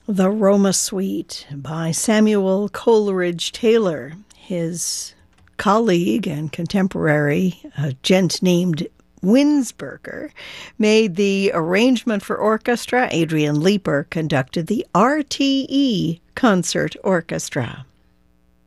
The Roma Suite by Samuel Coleridge Taylor. His colleague and contemporary, a gent named Winsberger, made the arrangement for orchestra. Adrian Leeper conducted the RTE Concert Orchestra.